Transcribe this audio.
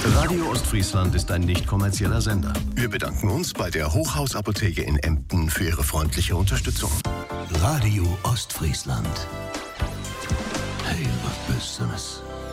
Radio Ostfriesland ist ein nicht kommerzieller Sender. Wir bedanken uns bei der Hochhausapotheke in Emden für ihre freundliche Unterstützung. Radio Ostfriesland. Heel wat Besseres.